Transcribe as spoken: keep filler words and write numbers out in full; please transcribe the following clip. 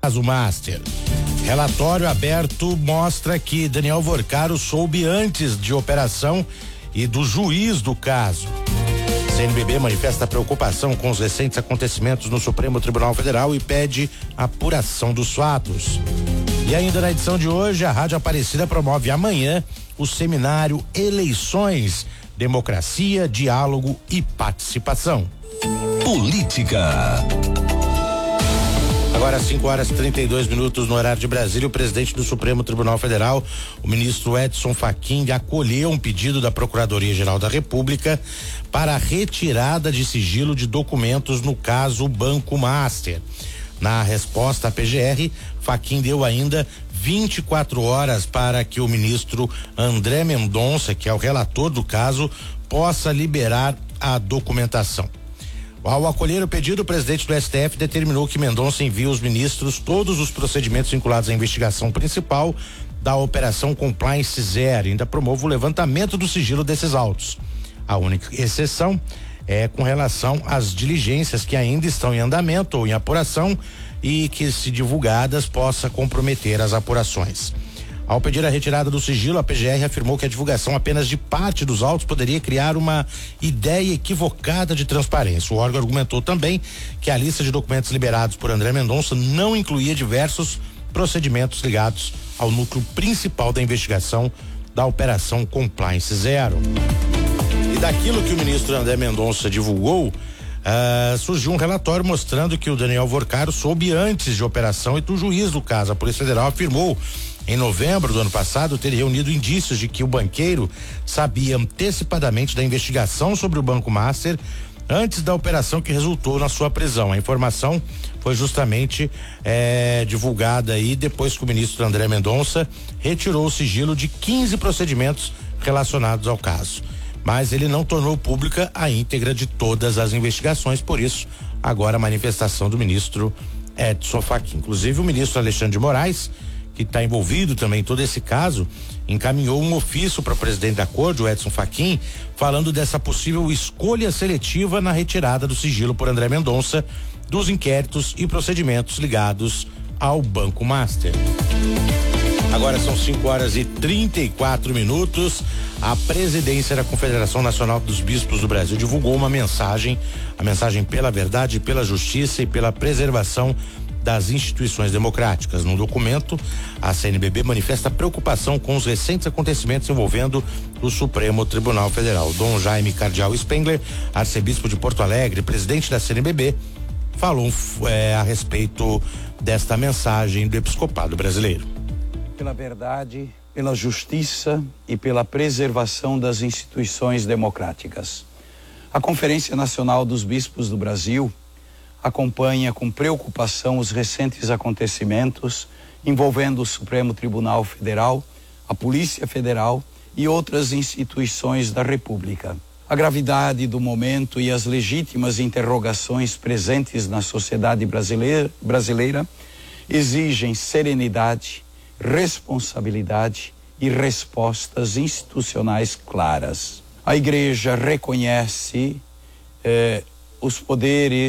caso Master. Relatório aberto mostra que Daniel Vorcaro soube antes de operação e do juiz do caso. C N B B manifesta preocupação com os recentes acontecimentos no Supremo Tribunal Federal e pede apuração dos fatos. E ainda na edição de hoje, a Rádio Aparecida promove amanhã o seminário Eleições, Democracia, Diálogo e Participação. Política. Agora cinco horas e trinta e dois minutos no horário de Brasília, o presidente do Supremo Tribunal Federal, o ministro Edson Fachin, acolheu um pedido da Procuradoria-Geral da República para a retirada de sigilo de documentos no caso Banco Master. Na resposta à P G R, Fachin deu ainda vinte e quatro horas para que o ministro André Mendonça, que é o relator do caso, possa liberar a documentação. Ao acolher o pedido, o presidente do S T F determinou que Mendonça envie aos ministros todos os procedimentos vinculados à investigação principal da Operação Compliance Zero. Ainda promove o levantamento do sigilo desses autos. A única exceção é com relação às diligências que ainda estão em andamento ou em apuração e que, se divulgadas, possa comprometer as apurações. Ao pedir a retirada do sigilo, a P G R afirmou que a divulgação apenas de parte dos autos poderia criar uma ideia equivocada de transparência. O órgão argumentou também que a lista de documentos liberados por André Mendonça não incluía diversos procedimentos ligados ao núcleo principal da investigação da Operação Compliance Zero. E daquilo que o ministro André Mendonça divulgou, Uh, surgiu um relatório mostrando que o Daniel Vorcaro soube antes de operação e do juiz do caso. A Polícia Federal afirmou em novembro do ano passado ter reunido indícios de que o banqueiro sabia antecipadamente da investigação sobre o Banco Master antes da operação que resultou na sua prisão. A informação foi justamente eh, divulgada aí depois que o ministro André Mendonça retirou o sigilo de quinze procedimentos relacionados ao caso. Mas ele não tornou pública a íntegra de todas as investigações, por isso, agora a manifestação do ministro Edson Fachin. Inclusive, o ministro Alexandre de Moraes, que está envolvido também em todo esse caso, encaminhou um ofício para o presidente da Corte, o Edson Fachin, falando dessa possível escolha seletiva na retirada do sigilo por André Mendonça dos inquéritos e procedimentos ligados ao Banco Master. Agora são cinco horas e trinta e quatro minutos. A presidência da Confederação Nacional dos Bispos do Brasil divulgou uma mensagem, a mensagem pela verdade, pela justiça e pela preservação das instituições democráticas. No documento, a C N B B manifesta preocupação com os recentes acontecimentos envolvendo o Supremo Tribunal Federal. Dom Jaime Cardeal Spengler, arcebispo de Porto Alegre, presidente da C N B B, falou é, a respeito desta mensagem do episcopado brasileiro. Pela verdade, pela justiça e pela preservação das instituições democráticas. A Conferência Nacional dos Bispos do Brasil acompanha com preocupação os recentes acontecimentos envolvendo o Supremo Tribunal Federal, a Polícia Federal e outras instituições da República. A gravidade do momento e as legítimas interrogações presentes na sociedade brasileira, brasileira exigem serenidade, responsabilidade e respostas institucionais claras. A Igreja reconhece eh, os poderes